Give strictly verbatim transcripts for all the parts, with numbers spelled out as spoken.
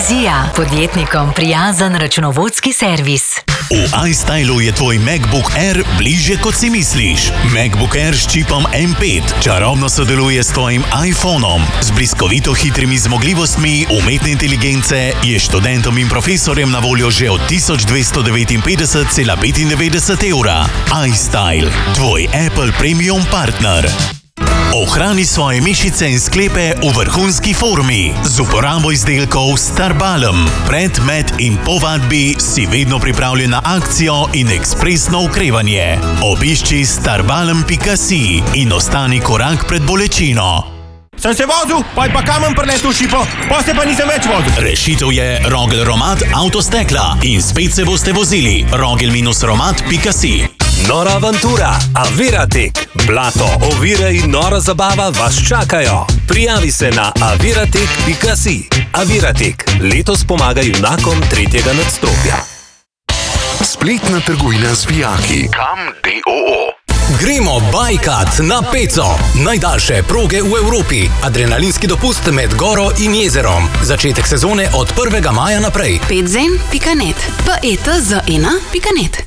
Vizija. Podjetnikom prijazen računovodski servis. V iStylu je tvoj MacBook Air bližje, kot si misliš. MacBook Air s čipom M pet čarobno sodeluje s tvojim iPhonom. Z bliskovito hitrimi zmogljivostmi umetne inteligence je študentom in profesorjem na voljo že od tisoč dvesto devetinpetdeset cela petindevetdeset evra. iStyle, tvoj Apple Premium partner. Ohrani svoje mišice in sklepe v vrhunski formi z uporabo izdelkov Starbalm. Pred, med in po vadbi si vedno pripravljen na akcijo in ekspresno okrevanje. Obišči starbalm pika si in ostani korak pred bolečino. Sem se vozil, pa je pa kamen preletel šipo, pa se pa nisem več vozil. Rešitev je Rogel Romat avtostekla in spet se boste vozili. rogel romat pika si. Nora avantura, Aviratek, blato, ovire in nora zabava vas čakajo. Prijavi se na aviratek pika si. Aviratek, letos pomaga junakom tretjega nadstropja. Spletna trgovina z vijaki. Kam D O O. Gremo bajkat na Peco. Najdaljše proge v Evropi. Adrenalinski dopust med goro in jezerom. Začetek sezone od prvega maja naprej. petzen pika net. petz pika net.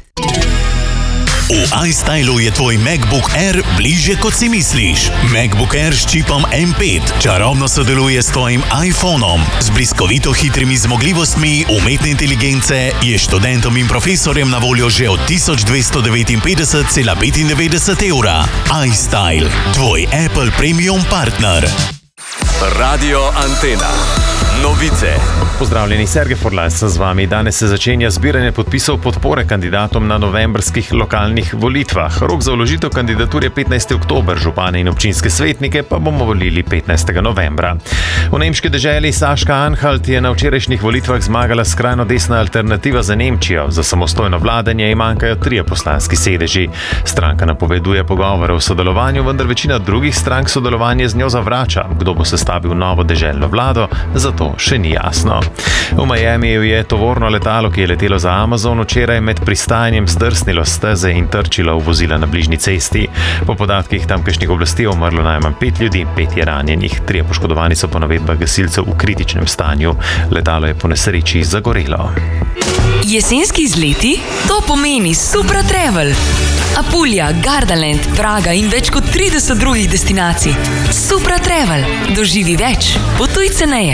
V iStylu je tvoj MacBook Air bližje, kot si misliš. MacBook Air s čipom M pet čarobno sodeluje s tvojim iPhonom. Z bliskovito hitrimi zmogljivostmi umetne inteligence je študentom in profesorjem na voljo že od tisoč dvesto devetinpetdeset cela petindevetdeset evra. iStyle, tvoj Apple Premium partner. Radio Antena. Novice. Pozdravljeni, Sergej Forlans z vami. Danes se začenja zbiranje podpisov podpore kandidatom na novembrskih lokalnih volitvah. Rok za vložitev kandidatur je petnajsti oktober, župane in občinske svetnike pa bomo volili petnajstega novembra. V nemški deželi Saška Anhalt je na včerajšnjih volitvah zmagala skrajno desna alternativa za Nemčijo. Za samostojno vladanje ji manjkajo trije poslanski sedeži. Stranka napoveduje pogovore o sodelovanju, vendar večina drugih strank sodelovanje z njo zavrača. Kdo bo sestavil novo deželno vlado, zato še ni jasno. V Miamiju je tovorno letalo, ki je letelo za Amazon, včeraj med pristajanjem zdrsnilo s steze in trčilo v vozila na bližnji cesti. Po podatkih tamkajšnjih oblasti je umrlo najmanj pet ljudi, pet je ranjenih. Trije poškodovani so po navedbah gasilcev v kritičnem stanju. Letalo je po nesreči zagorelo. Jesenski izleti? To pomeni Supra Travel. Apulja, Gardaland, Praga in več kot trideset drugih destinacij. Supra Travel. Doživi več. Potuj ceneje.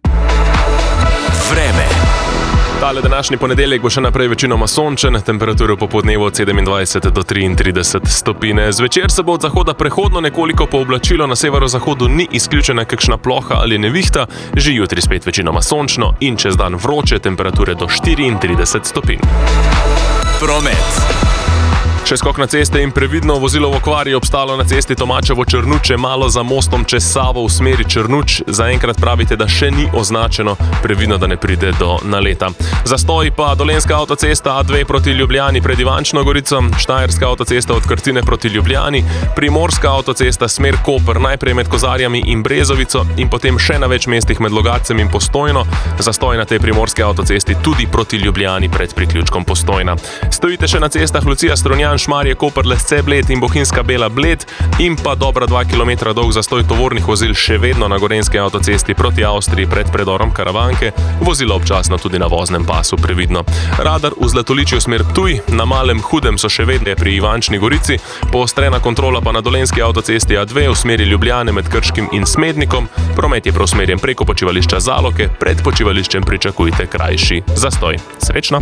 Vreme. Tale današnji ponedeljek bo še naprej večinoma sončen, temperatura po podnevu od sedemindvajset do triintrideset stopinj. Zvečer se bo od zahoda prehodno nekoliko pooblačilo, na severozahodu ni izključena kakšna ploha ali nevihta, že jutri spet večinoma sončno in čez dan vroče, temperature do štiriintrideset stopinj. Promet. Še skok na ceste in previdno, vozilo v okvari obstalo na cesti Tomačevo-Črnuče, malo za mostom čez Savo v smeri Črnuč. Zaenkrat pravite, da še ni označeno, previdno, da ne pride do naleta. Zastoj pa Dolenjska avtocesta A dve proti Ljubljani pred Ivančno Gorico, Štajerska avtocesta od Krtine proti Ljubljani, Primorska avtocesta smer Koper, najprej med Kozarjami in Brezovico in potem še na več mestih med Logatcem in Postojno. Zastoj na tej primorske avtocesti tudi proti Ljubljani pred priključkom Postojna. Stojite še na cestah Lucija Strunjan, Šmarje, Koper, Lesce, Bled in Bohinjska Bela, Bled in pa dobra dva kilometra dolg zastoj tovornih vozil še vedno na Gorenjski avtocesti proti Avstriji pred predorom Karavanke, vozilo občasno tudi na voznem pasu previdno. Radar v Zlatoličju smer Ptuj, na Malem Hudem so še vedno pri Ivančni Gorici, poostrena kontrola pa na Dolenjski avtocesti A dve v smeri Ljubljane med Krškim in Smednikom, promet je preusmerjen preko počivališča Zaloke, pred počivališčem pričakujte krajši zastoj. Srečno!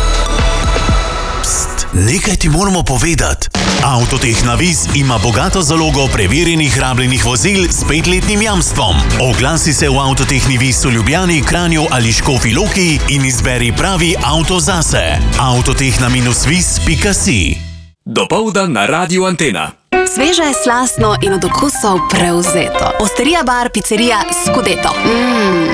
Nekaj ti moramo povedati. Avtotehna Viz ima bogato zalogo preverjenih rabljenih vozil s petletnim jamstvom. Oglasi se v Avtotehni Viz v Ljubljani, Kranju ali Škofji Loki in izberi pravi avto zase. avtotehna viz pika si. Dopoldan na Radio Antena. Sveže, slastno in od okusov prevzeto. Osterija bar, picerija Scudetto. Mm.